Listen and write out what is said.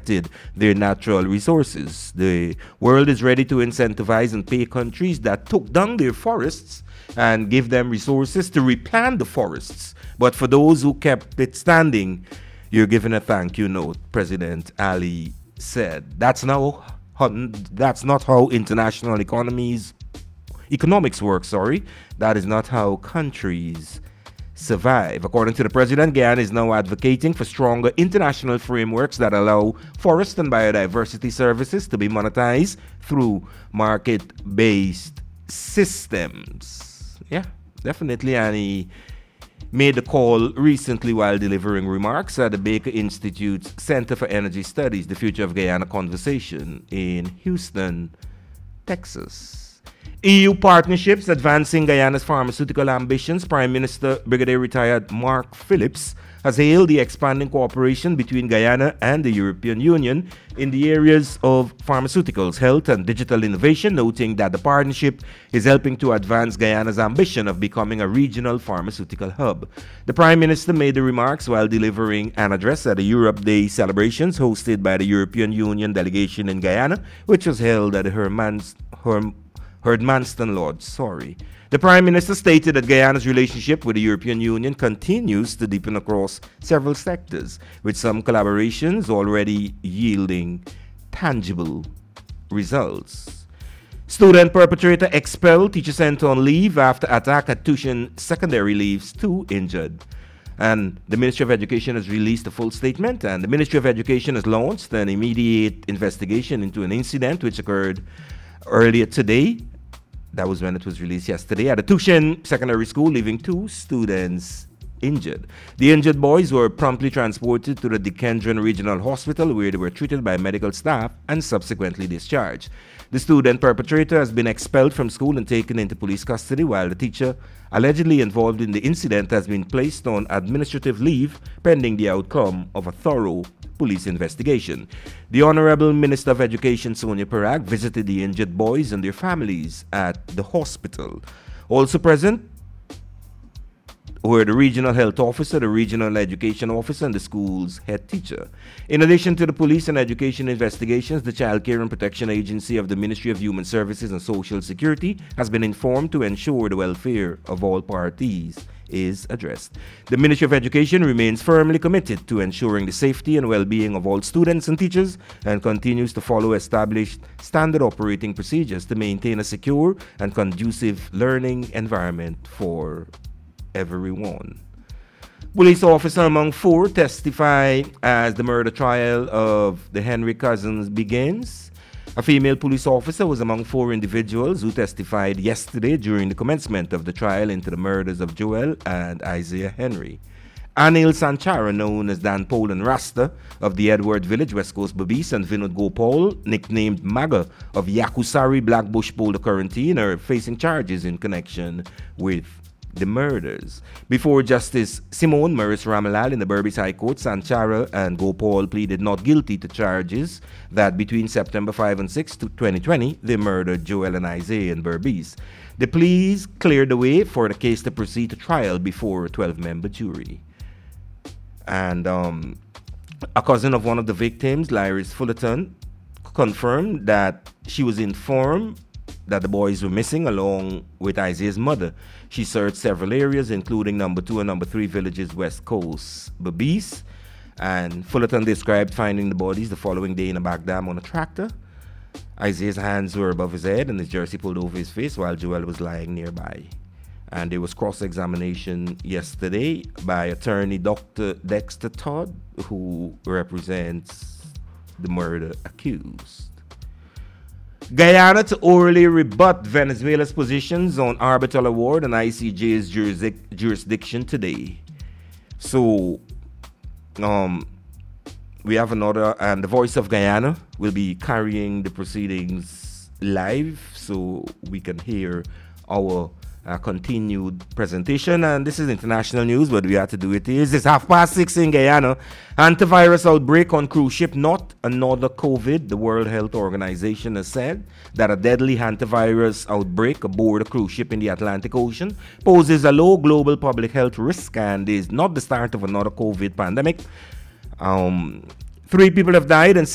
protected their natural resources. The world is ready to incentivize and pay countries that took down their forests and give them resources to replant the forests. But for those who kept it standing, you're given a thank you note, President Ali said. That's not how international economics work. That is not how countries survive. According to the president, Guyana is now advocating for stronger international frameworks that allow forest and biodiversity services to be monetized through market-based systems. Yeah, definitely. And he made the call recently while delivering remarks at the Baker Institute's Center for Energy Studies, the Future of Guyana Conversation in Houston, Texas. EU partnerships advancing Guyana's pharmaceutical ambitions. Prime Minister Brigadier Retired Mark Phillips has hailed the expanding cooperation between Guyana and the European Union in the areas of pharmaceuticals, health, and digital innovation, noting that the partnership is helping to advance Guyana's ambition of becoming a regional pharmaceutical hub. The Prime Minister made the remarks while delivering an address at the Europe Day celebrations hosted by the European Union delegation in Guyana, which was held at the Herdmanston Lodge. The Prime Minister stated that Guyana's relationship with the European Union continues to deepen across several sectors, with some collaborations already yielding tangible results. Student perpetrator expelled, teacher sent on leave after attack at Tushan Secondary, leaves 2 injured. And the Ministry of Education has released a full statement, and the Ministry of Education has launched an immediate investigation into an incident which occurred earlier today. That was when it was released yesterday at the Tushan Secondary School, leaving 2 students injured. The injured boys were promptly transported to the Dikendran Regional Hospital, where they were treated by medical staff and subsequently discharged. The student perpetrator has been expelled from school and taken into police custody, while the teacher allegedly involved in the incident has been placed on administrative leave pending the outcome of a thorough police investigation. The Honorable Minister of Education, Sonia Parag, visited the injured boys and their families at the hospital. Also present were the regional health officer, the regional education officer, and the school's head teacher. In addition to the police and education investigations, the Child Care and Protection Agency of the Ministry of Human Services and Social Security has been informed to ensure the welfare of all parties is addressed. The Ministry of Education remains firmly committed to ensuring the safety and well-being of all students and teachers, and continues to follow established standard operating procedures to maintain a secure and conducive learning environment for everyone. Police officer among 4 testify as the murder trial of the Henry Cousins begins. A female police officer was among 4 individuals who testified yesterday during the commencement of the trial into the murders of Joel and Isaiah Henry. Anil Sanchara, known as Dan Poland Rasta of the Edward Village, West Coast Babis, and Vinod Gopal, nicknamed Maga of Yakusari, Blackbush, Boulder, Quarantine, are facing charges in connection with the murders. Before Justice Simone Maris Ramalal in the Berbice High Court, Sanchara and Gopal pleaded not guilty to charges that between September 5 and 6, 2020, they murdered Joel and Isaiah in Berbice. The pleas cleared the way for the case to proceed to trial before a 12-member jury. And a cousin of one of the victims, Lyris Fullerton, confirmed that she was informed that the boys were missing along with Isaiah's mother. She searched several areas, including number 2 and number 3 villages, West Coast Babis. And Fullerton described finding the bodies the following day in a back dam on a tractor. Isaiah's hands were above his head and his jersey pulled over his face while Joel was lying nearby. And there was cross-examination yesterday by attorney Dr. Dexter Todd, who represents the murder accused. Guyana to orally rebut Venezuela's positions on arbitral award and ICJ's jurisdiction today. So, we have another, and the Voice of Guyana will be carrying the proceedings live so we can hear our continued presentation. And this is international news, but we have to do it here. It's 6:30 in Guyana. Antivirus outbreak on cruise ship, not another COVID. The World Health Organization has said that a deadly antivirus outbreak aboard a cruise ship in the Atlantic Ocean poses a low global public health risk and is not the start of another COVID pandemic. 3 people have died and